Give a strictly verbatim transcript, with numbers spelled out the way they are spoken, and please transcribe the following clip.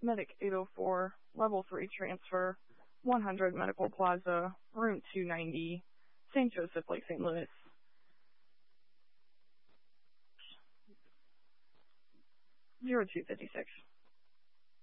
Medic eight oh four, Level three transfer, one hundred Medical Plaza, Room two ninety, Saint Joseph, Lake Saint Louis. zero two fifty-six.